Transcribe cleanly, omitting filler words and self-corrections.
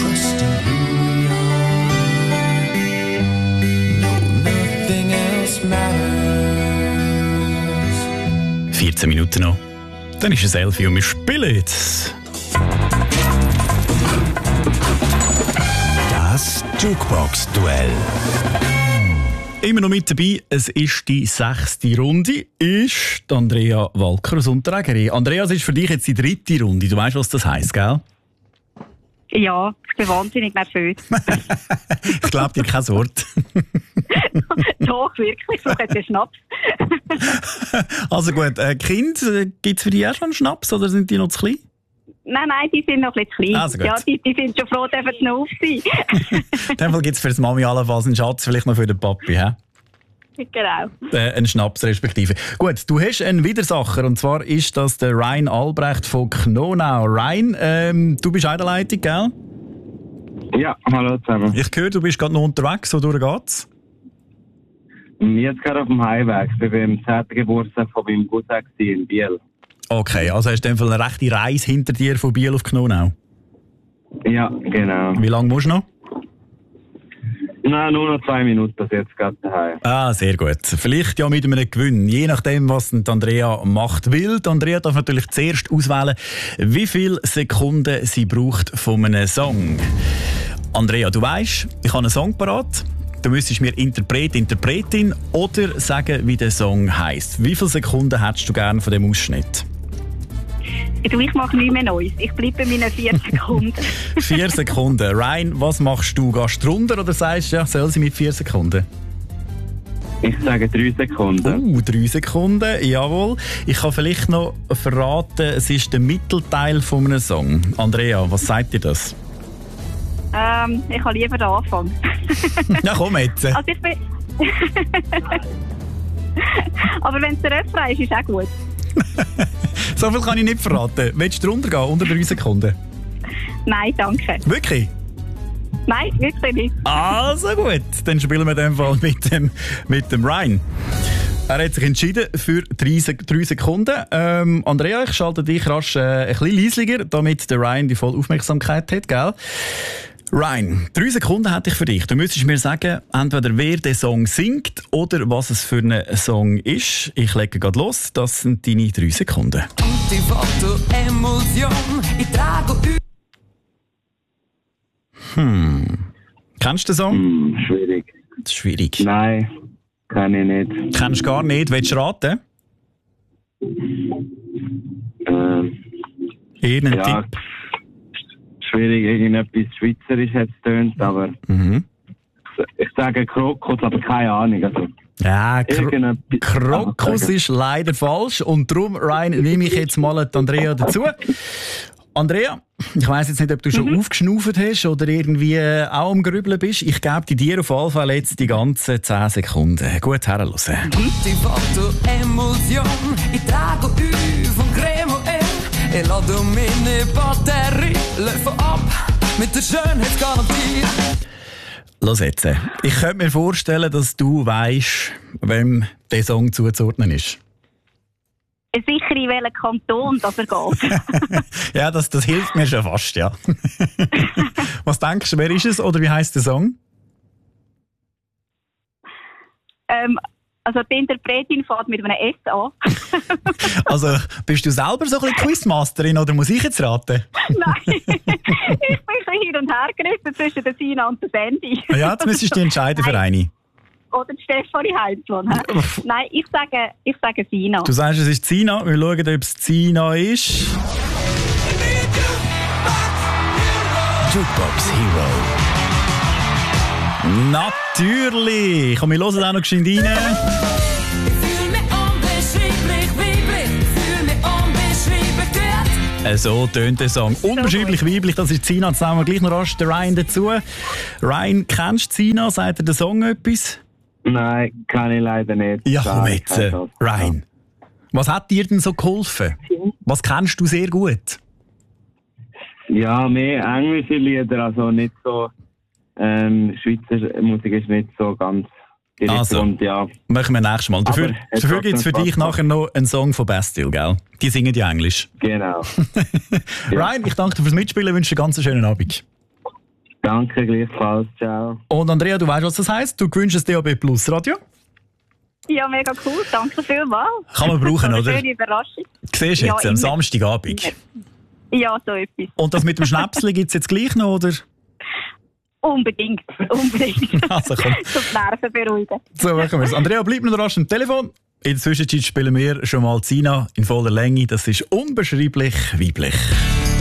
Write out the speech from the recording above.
trust in who we are. No, nothing else matters. 14 Minuten noch. Dann ist es 11 Uhr und wir spielen jetzt. Das Jukebox-Duell. Immer noch mit dabei, es ist die 6. Runde, ist Andrea Walker aus Unterägeri. Andrea, es ist für dich jetzt die 3. Runde. Du weißt, was das heisst, gell? Ja, ich bin wahnsinnig nervös. Ich glaube dir kein Wort. Doch, wirklich, so hat der Schnaps. Also gut, Kind, gibt es für dich auch schon einen Schnaps oder sind die noch zu klein? Nein, die sind noch ein bisschen klein. Also gut. Ja, die sind schon froh, dürfen sie noch auf sein. In dem Fall gibt es für die Mami allenfalls einen Schatz, vielleicht noch für den Papi, hä? Genau. Einen Schnaps respektive. Gut, du hast einen Widersacher und zwar ist das der Ryan Albrecht von Knonau. Ryan, du bist auch in der Leitung, gell? Ja, hallo zusammen. Ich höre, du bist gerade noch unterwegs, wodurch geht's? Jetzt gerade auf dem Heimweg. Ich war beim 10. Geburtstag von meinem Cousin in Biel. Okay, also hast du in dem Fall eine rechte Reise hinter dir von Biel auf Knonau? Ja, genau. Wie lange musst du noch? Nein, nur noch 2 Minuten, bis jetzt gerade daheim. Ah, sehr gut. Vielleicht ja mit einem Gewinn, je nachdem, was die Andrea macht. Weil die Andrea darf natürlich zuerst auswählen, wie viele Sekunden sie braucht von einem Song. Andrea, du weisst, ich habe einen Song parat. Du müsstest mir Interpretin oder sagen, wie der Song heisst. Wie viele Sekunden hättest du gerne von dem Ausschnitt? Ich mache nichts mehr Neues. Ich bleibe bei meinen 4 Sekunden. 4 Sekunden. Ryan, was machst du? Gehst du runter oder sagst du, ja, soll sie mit 4 Sekunden? Ich sage 3 Sekunden. 3 Sekunden, jawohl. Ich kann vielleicht noch verraten, es ist der Mittelteil von einem Song. Andrea, was sagt dir das? Ich kann lieber den Anfang. Ja, komm jetzt. Also ich bin... Aber wenn es der Refrain ist, ist auch gut. So viel kann ich nicht verraten. Willst du runtergehen, unter 3 Sekunden? Nein, danke. Wirklich? Nein, wirklich nicht. Also gut, dann spielen wir in dem Fall mit dem Ryan. Er hat sich entschieden für 3 Sekunden. Andrea, ich schalte dich rasch ein bisschen leislicher, damit der Ryan die volle Aufmerksamkeit hat, gell? Ryan, 3 Sekunden hätte ich für dich. Du müsstest mir sagen, entweder wer den Song singt oder was es für ein Song ist. Ich lege gerade los. Das sind deine 3 Sekunden. Die Fotoemulsion, ich trage Kennst du den Song? Schwierig. Das ist schwierig. Nein, kann ich nicht. Kennst du gar nicht? Willst du raten? Irgendein Ja, Tipp? schwierig, irgendetwas Schweizerisch hat es tönt, aber ich sage Krokus, aber keine Ahnung. Also, Ja, Krokus ist leider falsch und darum, Ryan, nehme ich jetzt mal die Andrea dazu. Andrea, ich weiss jetzt nicht, ob du schon aufgeschnauft hast oder irgendwie auch am Grübeln bist. Ich gebe dir auf jeden Fall jetzt die ganzen 10 Sekunden. Gut herhören. die Fotoemulsion, ich trage von Cremo ich lade meine Batterie, läuft ab mit der Schönheitsgarantie. Los jetzt. Ich könnte mir vorstellen, dass du weisst, wem der Song zuzuordnen ist. Sicher in welchem Kanton dass er geht. Ja, das hilft mir schon fast, ja. Was denkst du, wer ist es oder wie heisst der Song? Also die Interpretin fährt mit einem S an. Also bist du selber so ein bisschen Quizmasterin oder muss ich jetzt raten? Nein, ich bin so hin und her gerissen zwischen der Sina und der Sandy. Ja, jetzt müsstest du dich entscheiden für eine. Oder die Stefanie Heinzmann. Nein, ich sage Sina. Du sagst, es ist Sina. Wir schauen, ob es Sina ist. Jukebox Hero. Natürlich! Komm, wir hören auch noch geschwind rein. Ich fühl mich unbeschreiblich weiblich, fühl mich unbeschreiblich gut. So tönt der Song. Unbeschreiblich weiblich, das ist Sina. Jetzt nehmen wir gleich noch rasch den Ryan dazu. Ryan, kennst du Sina? Sagt dir der Song etwas? Nein, kann ich leider nicht. Ja, komm jetzt. Ryan. Was hat dir denn so geholfen? Was kennst du sehr gut? Ja, mehr englische Lieder, also nicht so. Schweizer Musik ist nicht so ganz direkt. Also, und, ja. Machen wir nächstes Mal. Dafür gibt es für dich nachher noch einen Song von Bastille, gell? Die singen ja Englisch. Genau. Ryan, ich danke dir fürs Mitspielen und wünsche dir einen ganz schönen Abend. Danke, gleichfalls. Ciao. Und Andrea, du weißt, was das heisst? Du gewünschst das DAB Plus Radio. Ja, mega cool. Danke vielmals. Kann man brauchen, So eine oder? schöne Überraschung. Siehst du jetzt, Ja, am immer. Samstagabend. Ja, so etwas. Und das mit dem Schnäpsli gibt es jetzt gleich noch, oder? Unbedingt. Also komm, Zum Nerven beruhigen. so machen wir es. Andrea, bleib noch rasch am Telefon. In der Zwischenzeit spielen wir schon mal Zina in voller Länge. Das ist unbeschreiblich weiblich.